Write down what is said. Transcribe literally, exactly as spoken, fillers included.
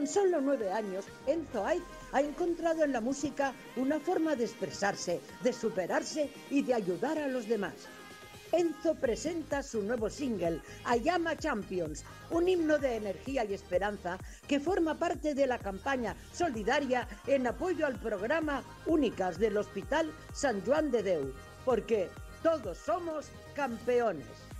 Con solo nueve años, Enzo Aiz ha encontrado en la música una forma de expresarse, de superarse y de ayudar a los demás. Enzo presenta su nuevo single, I Am a Champions, un himno de energía y esperanza que forma parte de la campaña solidaria en apoyo al programa Únicas del Hospital Sant Joan de Déu, porque todos somos campeones.